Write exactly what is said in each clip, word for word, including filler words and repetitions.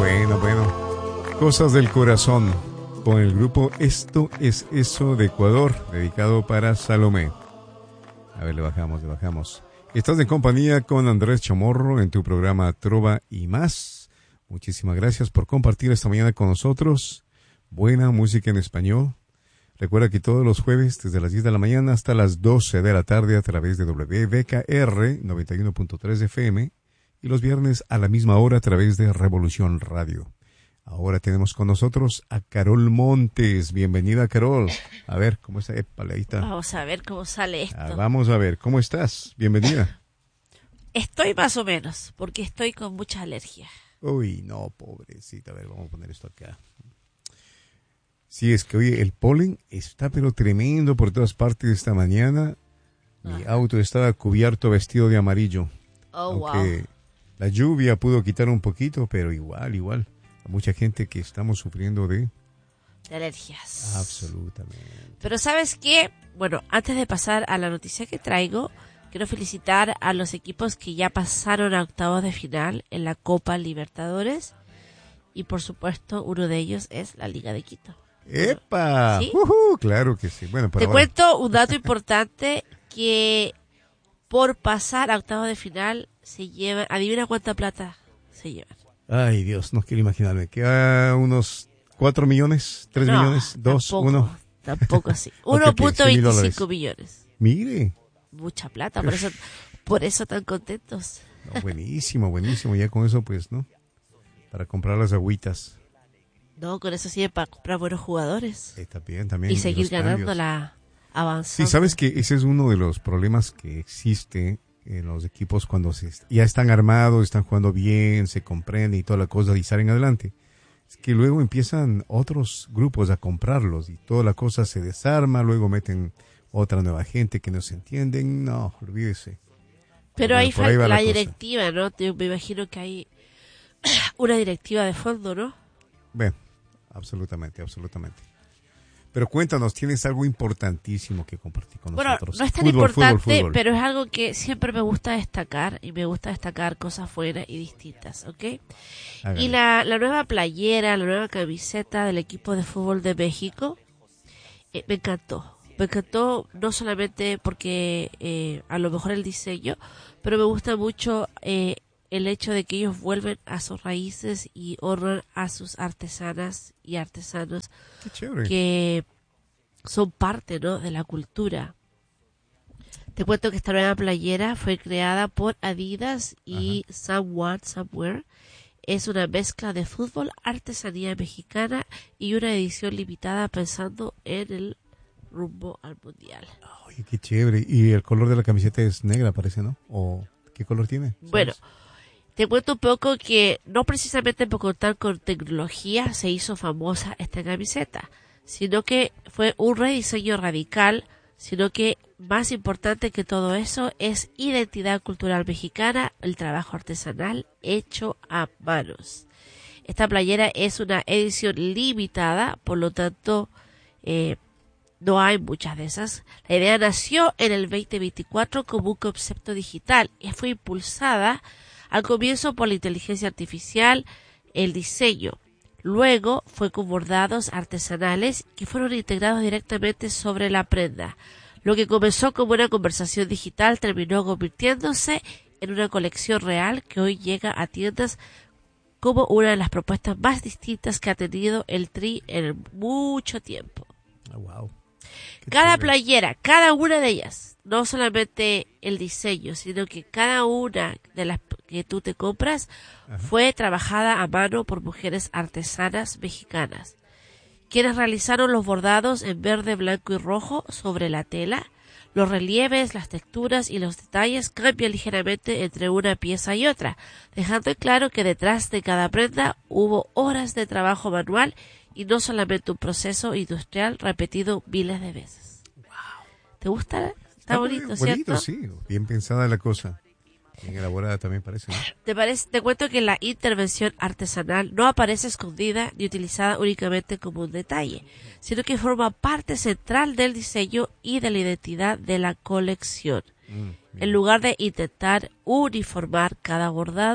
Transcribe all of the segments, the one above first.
Bueno, bueno. Cosas del corazón. Con el grupo Esto es Eso de Ecuador, dedicado para Salomé. A ver, le bajamos, le bajamos. Estás en compañía con Andrés Chamorro en tu programa Trova y Más. Muchísimas gracias por compartir esta mañana con nosotros. Buena música en español. Recuerda que todos los jueves, desde las diez de la mañana hasta las doce de la tarde, a través de W B K R noventa y uno punto tres F M, y los viernes a la misma hora a través de Revolución Radio. Ahora tenemos con nosotros a Carol Montes. Bienvenida, Carol. A ver, ¿cómo está? Épale, ahí está. Vamos a ver cómo sale esto. Ah, vamos a ver, ¿cómo estás? Bienvenida. Estoy más o menos, porque estoy con mucha alergia. Uy, no, pobrecita. A ver, vamos a poner esto acá. Sí, es que, oye, el polen está pero tremendo por todas partes esta mañana. Mi ah. auto estaba cubierto, vestido de amarillo. Oh, aunque wow. La lluvia pudo quitar un poquito, pero igual, igual. Hay mucha gente que estamos sufriendo de... de alergias. Absolutamente. Pero ¿sabes qué? Bueno, antes de pasar a la noticia que traigo, quiero felicitar a los equipos que ya pasaron a octavos de final en la Copa Libertadores. Y por supuesto, uno de ellos es la Liga de Quito. ¡Epa! ¿Sí? Uh-huh, claro que sí. Bueno, Te ahora... cuento un dato importante, que por pasar a octavos de final se llevan, adivina cuánta plata se llevan. Ay, Dios, no quiero imaginarme. ¿Queda unos cuatro millones? ¿tres no, millones? ¿dos? Tampoco, ¿uno? Tampoco así. uno punto veinticinco millones. Mire. Mucha plata, por eso, por eso tan contentos. No, buenísimo, buenísimo. Ya con eso, pues, ¿no? Para comprar las agüitas. No, con eso sirve para comprar buenos jugadores. Eh, también, también. Y seguir ganando la avanzada. Sí, sabes que ese es uno de los problemas que existe en los equipos cuando se ya están armados, están jugando bien, se comprenden y toda la cosa y salen adelante. Es que luego empiezan otros grupos a comprarlos y toda la cosa se desarma, luego meten otra nueva gente que no se entienden. No, olvídese. Pero bueno, ahí falta la, la directiva, ¿no? Te, me imagino que hay una directiva de fondo, ¿no? Bueno, absolutamente, absolutamente. Pero cuéntanos, tienes algo importantísimo que compartir con bueno, nosotros. Bueno, no es tan fútbol, importante, fútbol, fútbol. pero es algo que siempre me gusta destacar, y me gusta destacar cosas buenas y distintas, ¿ok? Hágale. Y la, la nueva playera, la nueva camiseta del equipo de fútbol de México, eh, me encantó. Me encantó no solamente porque eh, a lo mejor el diseño, pero me gusta mucho eh, el hecho de que ellos vuelven a sus raíces y honran a sus artesanas y artesanos que son parte, ¿no?, de la cultura. Te cuento que esta nueva playera fue creada por Adidas y Ajá. Someone Somewhere. Es una mezcla de fútbol, artesanía mexicana y una edición limitada pensando en el rumbo al mundial. Ay, qué chévere. Y el color de la camiseta es negra, parece, ¿no? ¿O qué color tiene? ¿Sabes? Bueno, te cuento un poco que no precisamente por contar con tecnología se hizo famosa esta camiseta, sino que fue un rediseño radical, sino que más importante que todo eso es identidad cultural mexicana, el trabajo artesanal hecho a manos. Esta playera es una edición limitada, por lo tanto eh, no hay muchas de esas. La idea nació en el veinte veinticuatro como un concepto digital y fue impulsada al comienzo por la inteligencia artificial, el diseño. Luego fue con bordados artesanales que fueron integrados directamente sobre la prenda. Lo que comenzó como una conversación digital terminó convirtiéndose en una colección real que hoy llega a tiendas como una de las propuestas más distintas que ha tenido el Tri en mucho tiempo. Oh, wow. Cada playera, cada una de ellas, no solamente el diseño, sino que cada una de las que tú te compras Ajá. fue trabajada a mano por mujeres artesanas mexicanas, quienes realizaron los bordados en verde, blanco y rojo sobre la tela. Los relieves, las texturas y los detalles cambian ligeramente entre una pieza y otra, dejando claro que detrás de cada prenda hubo horas de trabajo manual y no solamente un proceso industrial repetido miles de veces. Wow. ¿Te gusta? Está, Está bonito, bonito, ¿cierto? Sí, bien pensada la cosa. Bien elaborada también parece, ¿no? Te, parece, te cuento que la intervención artesanal no aparece escondida ni utilizada únicamente como un detalle, sino que forma parte central del diseño y de la identidad de la colección. Mm, en lugar de intentar uniformar cada bordado,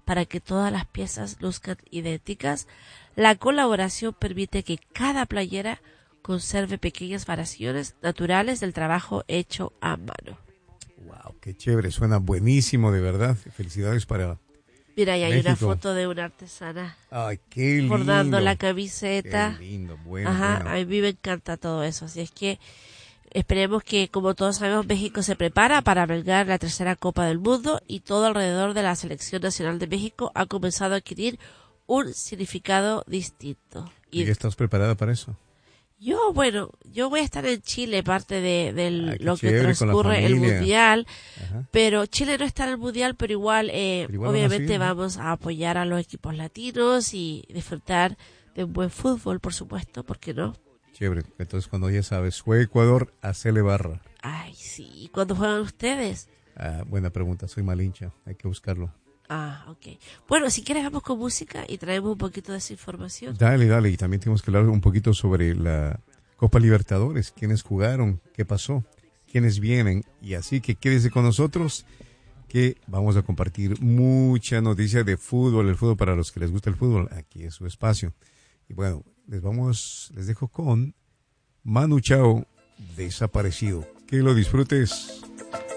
para que todas las piezas luzcan idénticas, la colaboración permite que cada playera conserve pequeñas variaciones naturales del trabajo hecho a mano. Wow, qué chévere, suena buenísimo, de verdad. Felicidades para Mira, ahí hay México. una foto de una artesana Ay, qué lindo. bordando la camiseta. Qué lindo, bueno, Ajá, bueno. a mí me encanta todo eso. Así es que esperemos que, como todos sabemos, México se prepara para albergar la tercera Copa del Mundo y todo alrededor de la Selección Nacional de México ha comenzado a adquirir un significado distinto. ¿Y estás preparada para eso? Yo, bueno, yo voy a estar en Chile, parte de, de Ah, lo que chévere, transcurre el Mundial, Ajá. pero Chile no está en el Mundial, pero igual, eh, Pero igual obviamente van a seguir, ¿no? vamos a apoyar a los equipos latinos y disfrutar de un buen fútbol, por supuesto, ¿por qué no? Chévere, entonces cuando ya sabes, fue Ecuador, hacele barra. Ay, sí, ¿y cuándo juegan ustedes? Ah, buena pregunta, soy mal hincha, hay que buscarlo. Ah, ok. Bueno, si quieres vamos con música y traemos un poquito de esa información. Dale, dale, y también tenemos que hablar un poquito sobre la Copa Libertadores, quiénes jugaron, qué pasó, quiénes vienen, y así que quédese con nosotros, que vamos a compartir mucha noticia de fútbol, el fútbol para los que les gusta el fútbol, aquí es su espacio. Y bueno, les vamos, les dejo con Manu Chao, Desaparecido. Que lo disfrutes.